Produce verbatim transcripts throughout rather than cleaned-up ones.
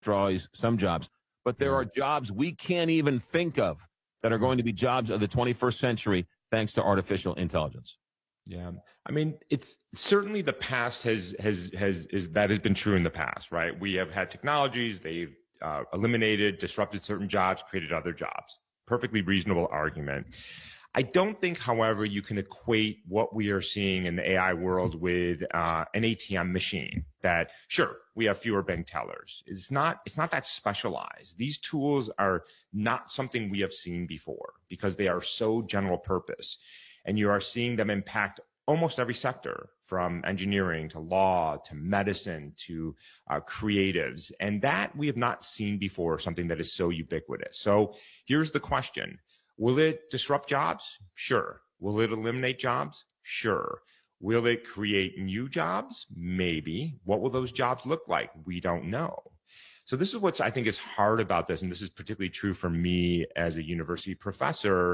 destroys some jobs. But there are jobs we can't even think of that are going to be jobs of the twenty-first century thanks to artificial intelligence. Yeah, I mean, it's certainly the past has has has is that has been true in the past, right? We have had technologies, they've uh, eliminated, disrupted certain jobs, created other jobs. Perfectly reasonable argument. I don't think, however, you can equate what we are seeing in the A I world with uh, an A T M machine. That sure, we have fewer bank tellers. It's not. It's not that specialized. These tools are not something we have seen before because they are so general purpose, and you are seeing them impact almost every sector, from engineering to law to medicine to uh, creatives, and that we have not seen before. Something that is so ubiquitous. So here's the question. Will it disrupt jobs? Sure. Will it eliminate jobs? Sure. Will it create new jobs? Maybe. What will those jobs look like? We don't know. So this is what's, I think, is hard about this, and this is particularly true for me as a university professor,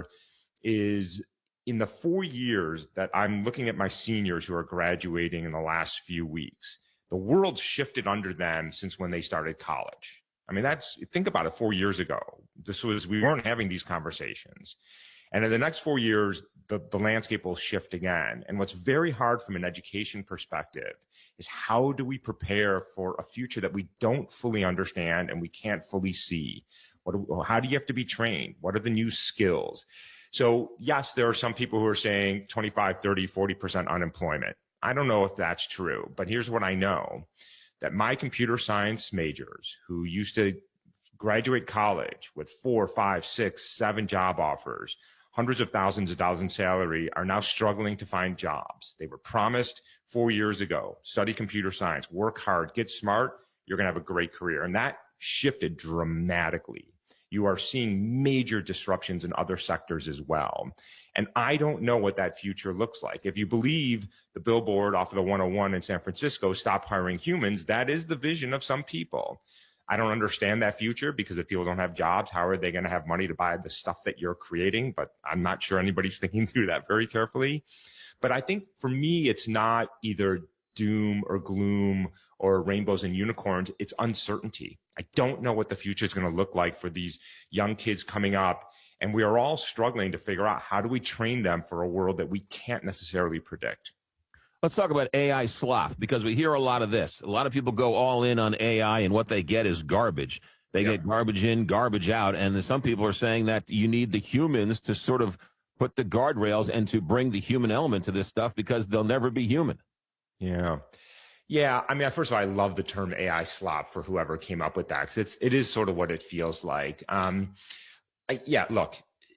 is in the four years that I'm looking at my seniors who are graduating in the last few weeks, the world's shifted under them since when they started college. I mean, that's, think about it, four years ago. This was, we weren't having these conversations. And in the next four years, the, the landscape will shift again. And what's very hard from an education perspective is how do we prepare for a future that we don't fully understand and we can't fully see? What, how do you have to be trained? What are the new skills? So yes, there are some people who are saying twenty-five, thirty, forty percent unemployment. I don't know if that's true, but here's what I know. That my computer science majors who used to graduate college with four, five, six, seven job offers, hundreds of thousands of dollars in salary, are now struggling to find jobs. They were promised four years ago, study computer science, work hard, get smart, you're going to have a great career. And that shifted dramatically. You are seeing major disruptions in other sectors as well. And I don't know what that future looks like. If you believe the billboard off of the one oh one in San Francisco, stop hiring humans, that is the vision of some people. I don't understand that future because if people don't have jobs, how are they going to have money to buy the stuff that you're creating? But I'm not sure anybody's thinking through that very carefully. But I think for me, it's not either doom or gloom or rainbows and unicorns. It's uncertainty. I don't know what the future is going to look like for these young kids coming up. And we are all struggling to figure out how do we train them for a world that we can't necessarily predict. Let's talk about A I sloth, because we hear a lot of this. A lot of people go all in on A I, and what they get is garbage. They yeah. get garbage in, garbage out. And some people are saying that you need the humans to sort of put the guardrails and to bring the human element to this stuff because they'll never be human. Yeah. Yeah. I mean, first of all, I love the term A I slop for whoever came up with that, because it's, it is sort of what it feels like. Um, I, yeah, look,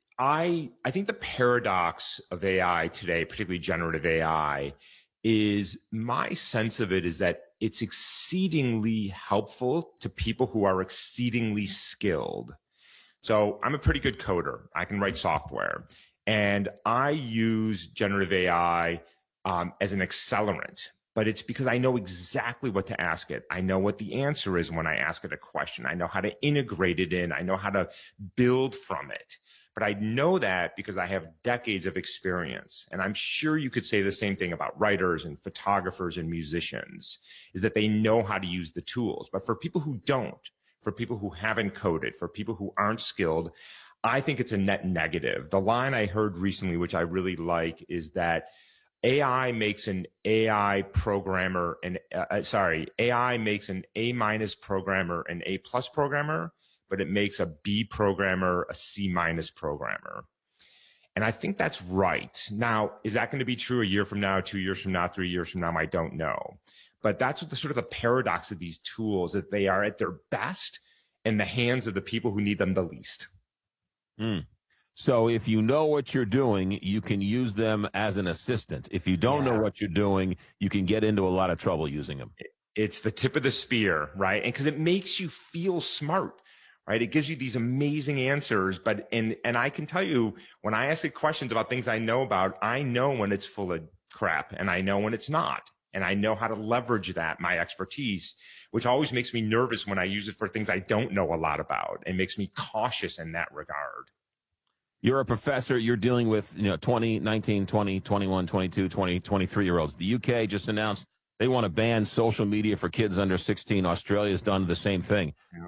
I, I think the paradox of A I today, particularly generative A I, is my sense of it is that it's exceedingly helpful to people who are exceedingly skilled. So I'm a pretty good coder. I can write software, and I use generative A I um, as an accelerant. But it's because I know exactly what to ask it. I know what the answer is when I ask it a question. I know how to integrate it in. I know how to build from it. But I know that because I have decades of experience. And I'm sure you could say the same thing about writers and photographers and musicians, is that they know how to use the tools. But for people who don't, for people who haven't coded, for people who aren't skilled, I think it's a net negative. The line I heard recently, which I really like, is that A I makes an A I programmer and uh, sorry, A I makes an A minus programmer an A plus programmer, but it makes a B programmer a C minus programmer. And I think that's right. Now, is that going to be true a year from now, two years from now, three years from now? I don't know. But that's what the sort of the paradox of these tools, that they are at their best in the hands of the people who need them the least. Mm. So if you know what you're doing, you can use them as an assistant. If you don't yeah. know what you're doing, you can get into a lot of trouble using them. It's the tip of the spear, right? And because it makes you feel smart, right? It gives you these amazing answers. But, and, and I can tell you, when I ask it questions about things I know about, I know when it's full of crap and I know when it's not. And I know how to leverage that, my expertise, which always makes me nervous when I use it for things I don't know a lot about. It makes me cautious in that regard. You're a professor. You're dealing with, you know, twenty, nineteen, twenty, twenty-one, twenty-two, twenty, twenty-three year olds. The U K just announced They want to ban social media for kids under sixteen. Australia's done the same thing.